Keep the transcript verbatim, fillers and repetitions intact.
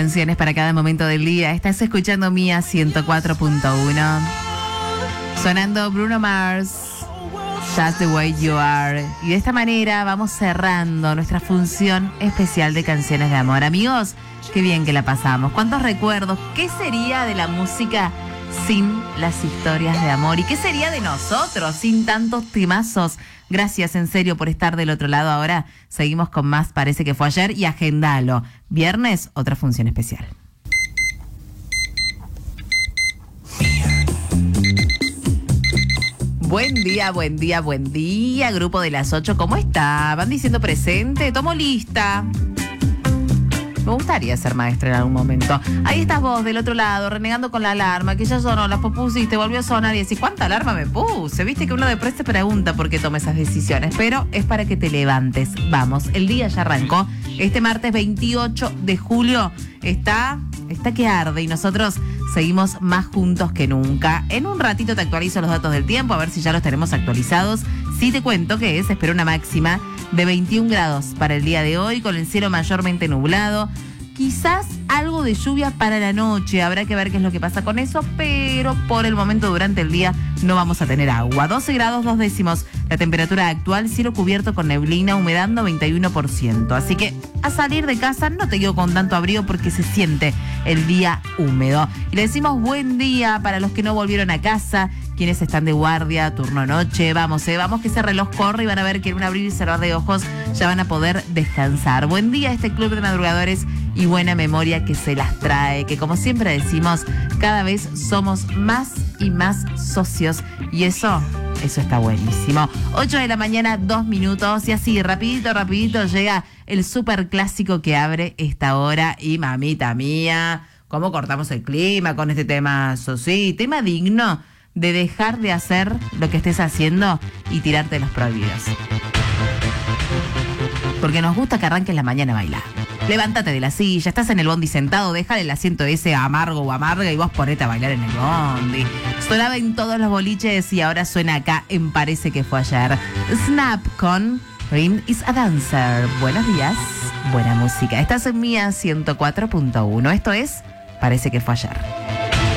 Canciones para cada momento del día. Estás escuchando Mía ciento cuatro punto uno. Sonando Bruno Mars, Just the Way You Are. Y de esta manera vamos cerrando nuestra función especial de canciones de amor. Amigos, qué bien que la pasamos. ¿Cuántos recuerdos? ¿Qué sería de la música sin las historias de amor? ¿Y qué sería de nosotros sin tantos temazos? Gracias en serio por estar del otro lado. Ahora seguimos con más Parece que fue ayer y agendalo. Viernes, otra función especial. Buen día, buen día, buen día. Grupo de las ocho, ¿cómo está? ¿Van diciendo presente? Tomo lista. Me gustaría ser maestra en algún momento. Ahí estás vos del otro lado, renegando con la alarma, que ya sonó, la pusiste, volvió a sonar y decís, ¿cuánta alarma me puse? Viste que uno después se pregunta por qué toma esas decisiones, pero es para que te levantes. Vamos, el día ya arrancó. Este martes veintiocho de julio está, está que arde y nosotros seguimos más juntos que nunca. En un ratito te actualizo los datos del tiempo, a ver si ya los tenemos actualizados. Sí te cuento que se espera una máxima de veintiún grados para el día de hoy, con el cielo mayormente nublado. Quizás algo de lluvia para la noche, habrá que ver qué es lo que pasa con eso, pero por el momento durante el día no vamos a tener agua. doce grados, dos décimos la temperatura actual, cielo cubierto con neblina, humedando veinte y uno por ciento. Así que a salir de casa no te digo con tanto abrigo porque se siente el día húmedo. Y le decimos buen día para los que no volvieron a casa, quienes están de guardia, turno noche. Vamos, eh, vamos que ese reloj corre y van a ver que en un abrir y cerrar de ojos ya van a poder descansar. Buen día a este club de madrugadores y buena memoria que se las trae, que como siempre decimos, cada vez somos más y más socios y eso, eso está buenísimo. ocho de la mañana, dos minutos y así, rapidito, rapidito llega el súper clásico que abre esta hora y mamita mía, ¿cómo cortamos el clima con este tema? Sí, tema digno de dejar de hacer lo que estés haciendo y tirarte los prohibidos. Porque nos gusta que arranques la mañana a bailar. Levántate de la silla, estás en el bondi sentado, déjale el asiento ese amargo o amarga y vos ponete a bailar en el bondi. Sonaba en todos los boliches y ahora suena acá en Parece que fue ayer. Snap con Rim is a Dancer. Buenos días, buena música. Estás en Mía ciento cuatro punto uno. Esto es Parece que fue ayer.